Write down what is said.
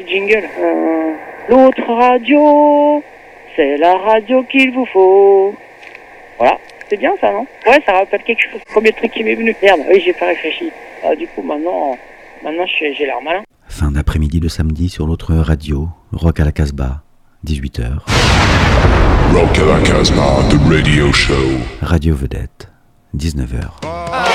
petit jingle. L'autre radio, c'est la radio qu'il vous faut. Voilà, c'est bien ça, non? Ouais, ça rappelle quelque chose. Premier truc qui m'est venu. Merde, oui, j'ai pas réfléchi. Du coup, maintenant j'ai l'air malin. Fin d'après-midi de samedi sur l'autre radio, Rock à la Casbah, 18h. Rock à la Casbah, the radio show. Radio Vedette, 19h.